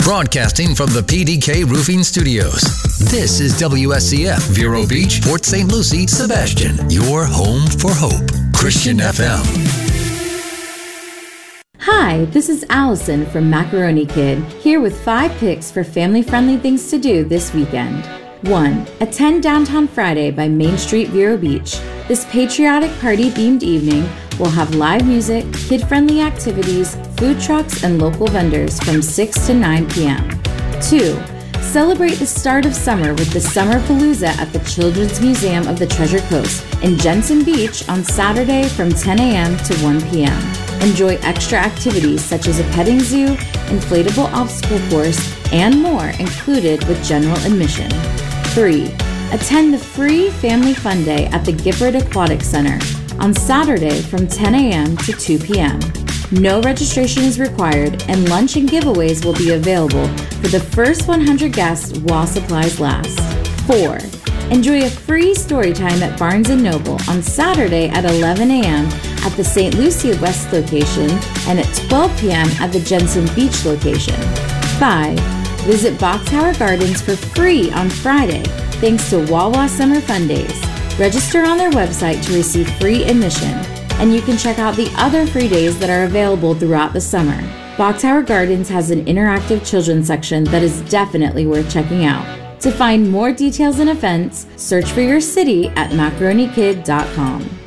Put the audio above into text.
Broadcasting from the PDK Roofing Studios. This is WSCF, Vero Beach, Port St. Lucie, Sebastian. Your home for hope. Christian FM. Hi, this is Allison from Macaroni Kid, here with 5 picks for family-friendly things to do this weekend. 1. Attend Downtown Friday by Main Street Vero Beach. This patriotic party-themed evening will have live music, kid-friendly activities, food trucks, and local vendors from 6 to 9 p.m. 2. Celebrate the start of summer with the Summer Palooza at the Children's Museum of the Treasure Coast in Jensen Beach on Saturday from 10 a.m. to 1 p.m. Enjoy extra activities such as a petting zoo, inflatable obstacle course, and more included with general admission. 3. Attend the free Family Fun Day at the Gifford Aquatic Center on Saturday from 10 a.m. to 2 p.m. No registration is required, and lunch and giveaways will be available for the first 100 guests while supplies last. 4. Enjoy a free story time at Barnes & Noble on Saturday at 11 a.m. at the St. Lucie West location and at 12 p.m. at the Jensen Beach location. 5. Visit Box Tower Gardens for free on Friday thanks to Wawa Summer Fun Days. Register on their website to receive free admission, and you can check out the other free days that are available throughout the summer. Box Tower Gardens has an interactive children's section that is definitely worth checking out. To find more details and events, search for your city at macaronikid.com.